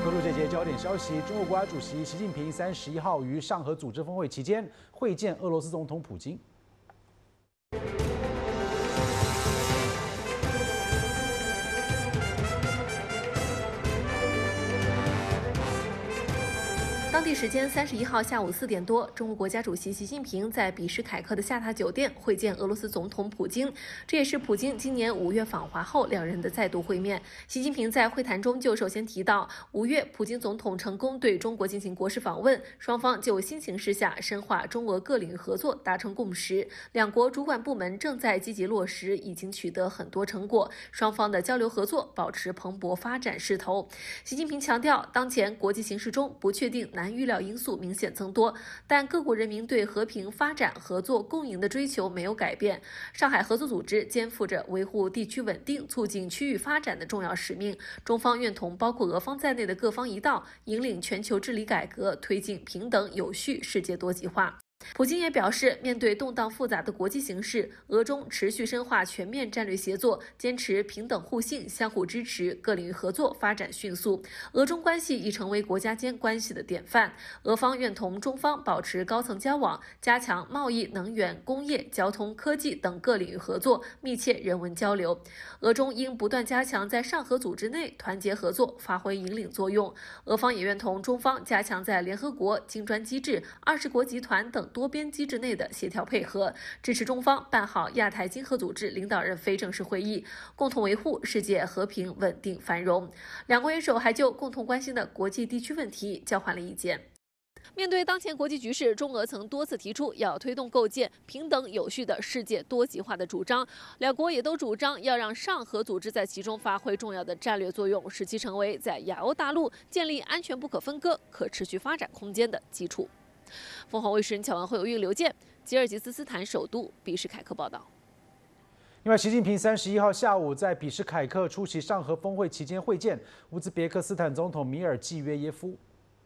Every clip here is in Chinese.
关注这节焦点消息，中国国家主席习近平31号于上合组织峰会期间会见俄罗斯总统普京。 当地时间31号下午4点多，中国国家主席习近平在比什凯克的下榻酒店会见俄罗斯总统普京，这也是普京今年5月访华后两人的再度会面。习近平在会谈中就首先提到，5月普京总统成功对中国进行国事访问，双方就新形势下深化中俄各领域合作达成共识，两国主管部门正在积极落实，已经取得很多成果，双方的交流合作保持蓬勃发展势头。习近平强调，当前国际形势中不确定难预料因素明显增多，但各国人民对和平发展、合作共赢的追求没有改变。上海合作组织肩负着维护地区稳定、促进区域发展的重要使命。中方愿同包括俄方在内的各方一道，引领全球治理改革，推进平等有序世界多极化。普京也表示，面对动荡复杂的国际形势，俄中持续深化全面战略协作，坚持平等互信、相互支持，各领域合作发展迅速。俄中关系已成为国家间关系的典范。俄方愿同中方保持高层交往，加强贸易、能源、工业、交通、科技等各领域合作，密切人文交流。俄中应不断加强在上合组织内团结合作，发挥引领作用。俄方也愿同中方加强在联合国、金砖机制、20国集团等多边机制内的协调配合，支持中方办好亚太经合组织领导人非正式会议，共同维护世界和平、稳定、繁荣。两国元首还就共同关心的国际地区问题交换了意见。面对当前国际局势，中俄曾多次提出要推动构建平等有序的世界多极化的主张，两国也都主张要让上合组织在其中发挥重要的战略作用，使其成为在亚欧大陆建立安全不可分割、可持续发展空间的基础。凤凰卫视巧文会有运刘健，吉尔吉斯斯坦首都比什凯克报道。 另外，习近平31号下午在比什凯克出席上合峰会期间会见乌兹别克斯坦总统米尔季约耶夫。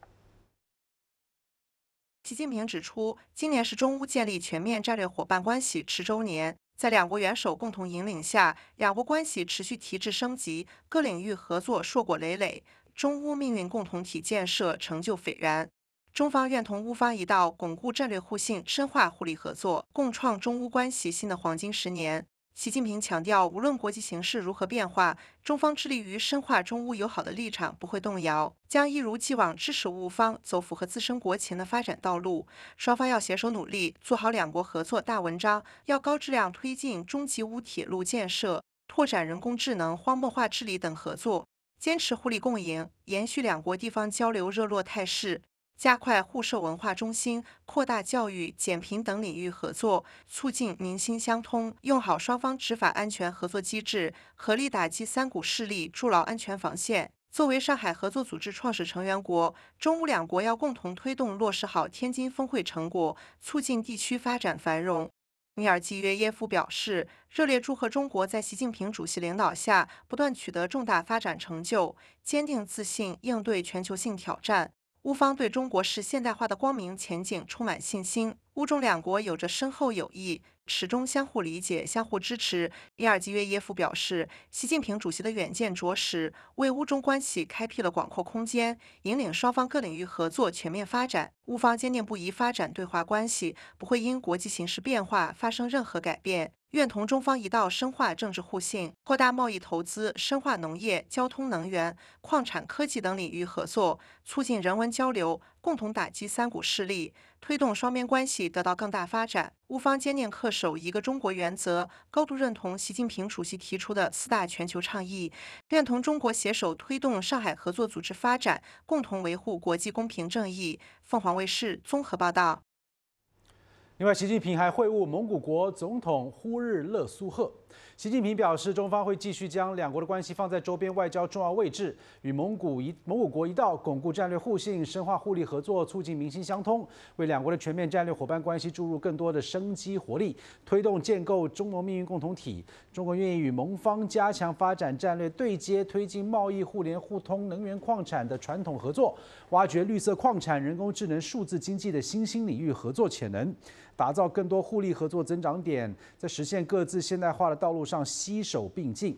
习近平指出，今年是中乌建立全面战略伙伴关系10周年，在两国元首共同引领下，两国关系持续提质升级，各领域合作硕果累累，中乌命运共同体建设成就斐然。中方愿同乌方一道，巩固战略互信，深化互利合作，共创中乌关系新的黄金10年。习近平强调，无论国际形势如何变化，中方致力于深化中乌友好的立场不会动摇，将一如既往支持乌方走符合自身国情的发展道路。双方要携手努力，做好两国合作大文章，要高质量推进中吉乌铁路建设，拓展人工智能、荒漠化治理等合作，坚持互利共赢，延续两国地方交流热络态势。加快互授文化中心，扩大教育、减贫等领域合作，促进民心相通，用好双方执法安全合作机制，合力打击三股势力，筑牢安全防线。作为上海合作组织创始成员国，中乌两国要共同推动落实好天津峰会成果，促进地区发展繁荣。米尔季约耶夫表示，热烈祝贺中国在习近平主席领导下不断取得重大发展成就，坚定自信应对全球性挑战。乌方对中国式现代化的光明前景充满信心，乌中两国有着深厚友谊，始终相互理解、相互支持。米尔季约耶夫表示，习近平主席的远见卓识，为乌中关系开辟了广阔空间，引领双方各领域合作全面发展。乌方坚定不移发展对华关系，不会因国际形势变化发生任何改变。愿同中方一道深化政治互信，扩大贸易投资，深化农业、交通、能源、矿产、科技等领域合作，促进人文交流，共同打击三股势力，推动双边关系得到更大发展。乌方坚定恪守一个中国原则，高度认同习近平主席提出的4大全球倡议，愿同中国携手推动上海合作组织发展，共同维护国际公平正义。凤凰卫视综合报道。 另外，习近平还会晤蒙古国总统呼日勒苏赫。习近平表示，中方会继续将两国的关系放在周边外交重要位置，与蒙古国一道巩固战略互信，深化互利合作，促进民心相通，为两国的全面战略伙伴关系注入更多的生机活力，推动建构中蒙命运共同体。中国愿意与蒙方加强发展战略对接，推进贸易互联互通、能源矿产的传统合作，挖掘绿色矿产、人工智能、数字经济的新兴领域合作潜能。打造更多互利合作增长点，在实现各自现代化的道路上携手并进。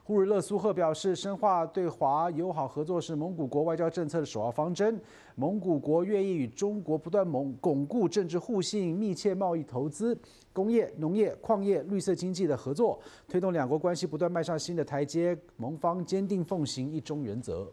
呼日勒苏赫表示，深化对华友好合作是蒙古国外交政策的首要方针。蒙古国愿意与中国不断巩固政治互信、密切贸易投资、工业、农业、矿业、绿色经济的合作，推动两国关系不断迈上新的台阶。蒙方坚定奉行一中原则。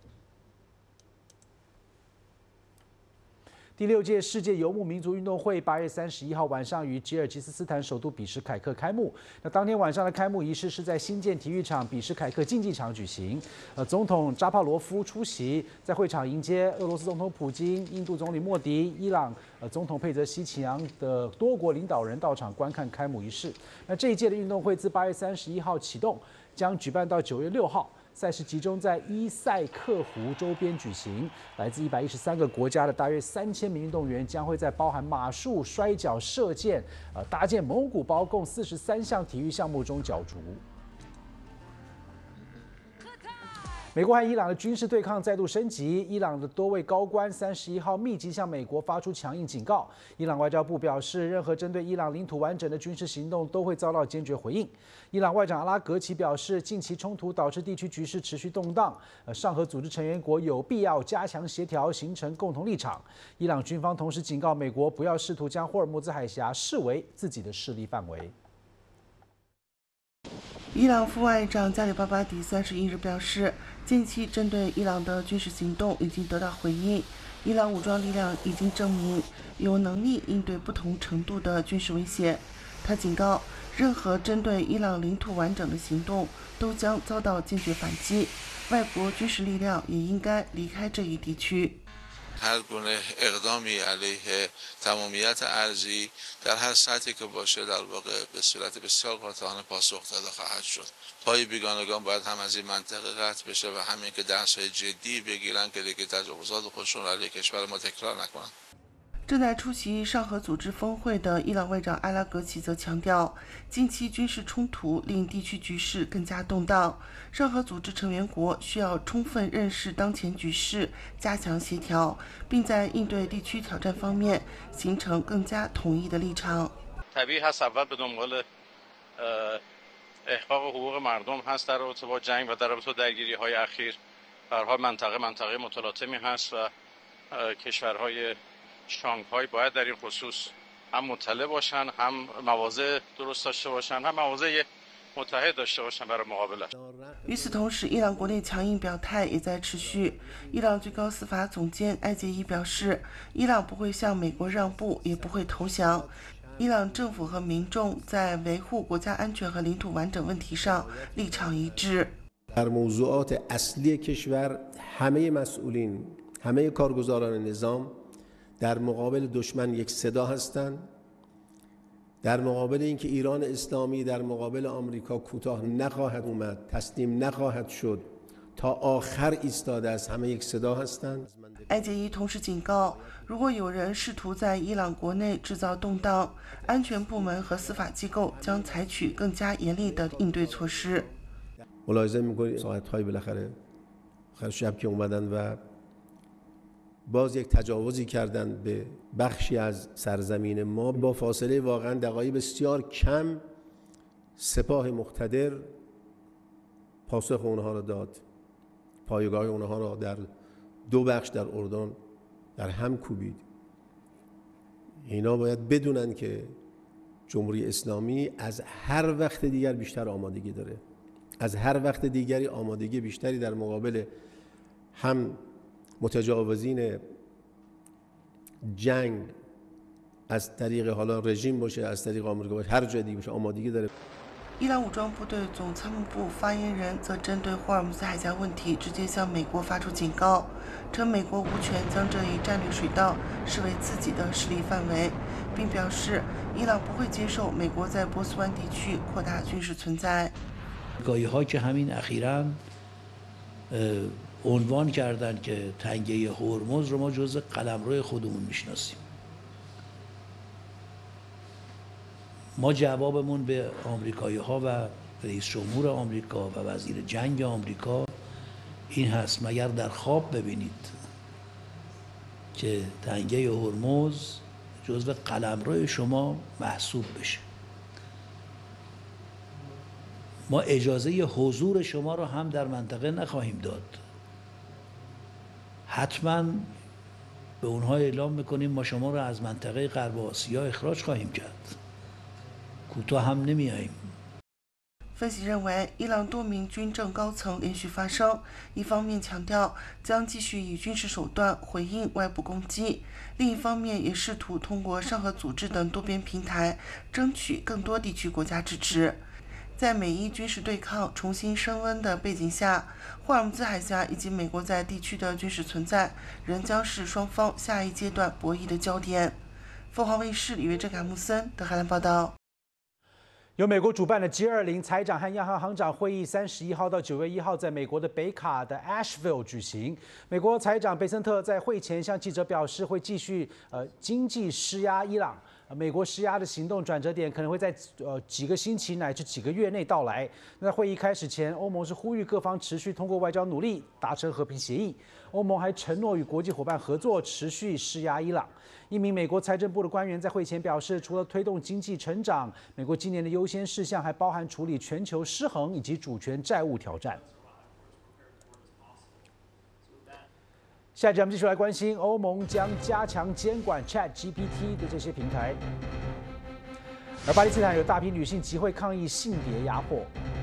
第6届世界游牧民族运动会8月31号晚上于吉尔吉斯斯坦首都比什凯克开幕。那当天晚上的开幕仪式是在新建体育场比什凯克竞技场举行。总统扎帕罗夫出席，在会场迎接俄罗斯总统普京、印度总理莫迪、伊朗总统佩泽希奇扬的多国领导人到场观看开幕仪式。那这一届的运动会自8月31号启动，将举办到9月6号。赛事集中在伊塞克湖周边举行，来自113个国家的大约3000名运动员将会在包含马术、摔跤、射箭、搭建蒙古包共43项体育项目中角逐。美国和伊朗的军事对抗再度升级，伊朗的多位高官31号密集向美国发出强硬警告。伊朗外交部表示，任何针对伊朗领土完整的军事行动都会遭到坚决回应。伊朗外长阿拉格齐表示，近期冲突导致地区局势持续动荡，上合组织成员国有必要加强协调，形成共同立场。伊朗军方同时警告美国，不要试图将霍尔木兹海峡视为自己的势力范围。 伊朗副外长加里巴巴迪31日表示，近期针对伊朗的军事行动已经得到回应，伊朗武装力量已经证明有能力应对不同程度的军事威胁。他警告，任何针对伊朗领土完整的行动都将遭到坚决反击，外国军事力量也应该离开这一地区。 هر گونه اقدامی علیه تمامیت ارضی در هر سطحی که باشه در واقع به صورت بسیار قاطعانه پاسخ داده خواهد شد. پای بیگانگان باید هم از این منطقه قطع بشه و همین که درس‌های جدی بگیرن که دیگه تجاوزات خودشون علیه کشور ما تکرار نکنن. 正在出席上合组织峰会的伊朗外长阿拉格齐则强调，近期军事冲突令地区局势更加动荡，上合组织成员国需要充分认识当前局势，加强协调，并在应对地区挑战方面形成更加统一的立场。 طبیعی هست اول به دنبال احقاق حقوق مردم هست در رابطه با جنگ و در رابطه با درگیری‌های اخیر. به هر حال منطقه متلاطمی هست و کشورهای شانگهای باید در این خصوص هم مطلع باشن، هم مواضع درست داشته باشن، هم مواضع متحد داشته باشن برای مقابلت。 与此同时，伊朗国内强硬表态也在持续。伊朗最高司法总监埃杰伊表示，伊朗不会向美国让步，也不会投降。伊朗政府和民众在维护国家安全和领土完整问题上立场一致。 در موضوعات اصلی کشور همه مسئولین، همه کارگزاران نظام در مقابل دشمن یک صدا هستند. در مقابل اینکه ایران اسلامی در مقابل آمریکا کوتاه نخواهد اومد، تسلیم نخواهد شد، تا آخر ایستاده است، همه یک صدا هستند. 埃杰伊同时警告，如果有人试图在伊朗国内制造动荡，安全部门和司法机构将采取更加严厉的应对措施。 ملاحظه می‌کنید ساعت‌های بالاخره شب که اومدن و باز یک تجاوزی کردند به بخشی از سرزمین ما با فاصله واقعا دقایق بسیار کم سپاه مقتدر پاسخ اونها را داد. پایگاه اونها را در دو بخش در اردن در هم کوبید. اینا باید بدونن که جمهوری اسلامی از هر وقت دیگر بیشتر آمادگی داره. از هر وقت دیگری آمادگی بیشتری در مقابل هم متجاوزین جنگ از طریق حالا رژیم باشه، از طریق آمریکا باشه، هر جای دیگه باشه آمادگی داره。 伊朗武装部队总参谋部发言人则针对霍尔木兹海峡问题直接向美国发出警告，称美国无权将这一战略水道视为自己的势力范围，并表示伊朗不会接受美国在波斯湾地区扩大军事存在。 آمریکایی‌ها که همین اخیراً عنوان کردن که تنگه هرمز رو ما جزء قلمرو خودمون میشناسیم. ما جوابمون به آمریکایی‌ها و رئیس جمهور آمریکا و وزیر جنگ آمریکا این هست مگر در خواب ببینید که تنگه هرمز جزء قلمرو شما محسوب بشه. ما اجازه حضور شما رو هم در منطقه نخواهیم داد. حتما به اونها اعلام میکنیم ما شما رو از منطقه غرب آسیا اخراج خواهیم کرد. کوتاه هم نمیاییم. 分析认为，伊朗多名军政高层连续发声，一方面强调将继续以军事手段回应外部攻击，另一方面也试图通过上合组织等多边平台争取更多地区国家支持。在美伊军事对抗重新升温的背景下，霍尔木兹海峡以及美国在地区的军事存在仍将是双方下一阶段博弈的焦点。凤凰卫视李约珍、卡穆森德黑兰报道。 由美国主办的 G20 财长和央行行长会议31号到9月1号在美国的北卡的 Asheville 举行。美国财长贝森特在会前向记者表示，会继续经济施压伊朗。美国施压的行动转折点可能会在几个星期乃至几个月内到来。那在会议开始前，欧盟是呼吁各方持续通过外交努力达成和平协议。欧盟还承诺与国际伙伴合作，持续施压伊朗。一名美国财政部的官员在会前表示，除了推动经济成长，美国今年的优先事项还包含处理全球失衡以及主权债务挑战。下一集我们继续来关心欧盟将加强监管 ChatGPT 的这些平台。而巴基斯坦有大批女性集会抗议性别压迫。